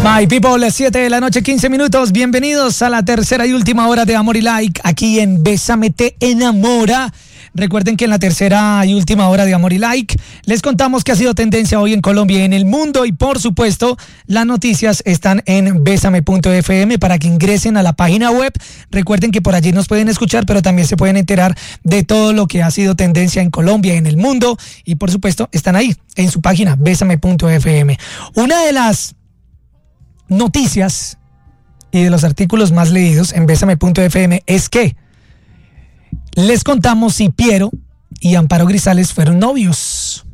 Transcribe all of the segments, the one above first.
My people, las 7 de la noche, 15 minutos. Bienvenidos a la tercera y última hora de Amor y Like, aquí en Bésame Te Enamora. Recuerden que en la tercera y última hora de Amor y Like les contamos que ha sido tendencia hoy en Colombia y en el mundo, y por supuesto las noticias están en besame.fm para que ingresen a la página web. Recuerden que por allí nos pueden escuchar, pero también se pueden enterar de todo lo que ha sido tendencia en Colombia y en el mundo, y por supuesto están ahí en su página besame.fm. Una de las noticias y de los artículos más leídos en besame.fm es que les contamos si Piero y Amparo Grisales fueron novios.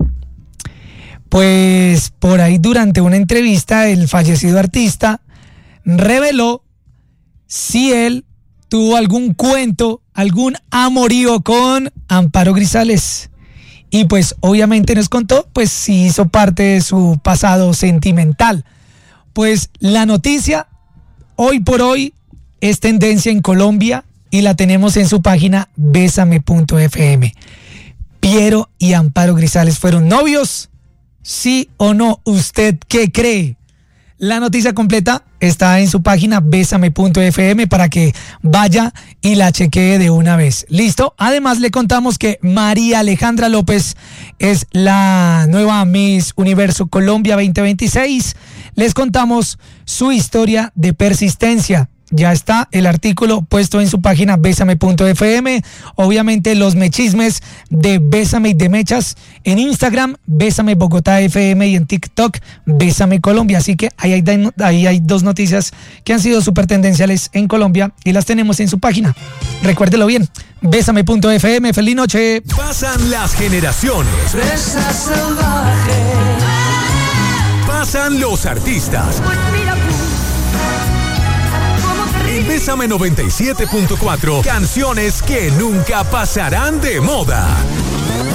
Pues por ahí, durante una entrevista, el fallecido artista reveló si él tuvo algún cuento, algún amorío con Amparo Grisales. Y pues obviamente nos contó pues si hizo parte de su pasado sentimental. Pues la noticia hoy por hoy es tendencia en Colombia y la tenemos en su página besame.fm. ¿Piero y Amparo Grisales fueron novios? ¿Sí o no? ¿Usted qué cree? La noticia completa está en su página besame.fm para que vaya y la chequee de una vez. ¿Listo? Además le contamos que María Alejandra López es la nueva Miss Universo Colombia 2026. Les contamos su historia de persistencia. Ya está el artículo puesto en su página besame.fm. Obviamente los mechismes de Bésame y de Mechas en Instagram, Bésame Bogotá FM, y en TikTok, Bésame Colombia. Así que ahí hay dos noticias que han sido súper tendenciales en Colombia y las tenemos en su página. Recuérdelo bien, Bésame.fm. ¡Feliz noche! Pasan las generaciones. Fresa salvaje. Pasan los artistas. En Bésame 97.4, canciones que nunca pasarán de moda.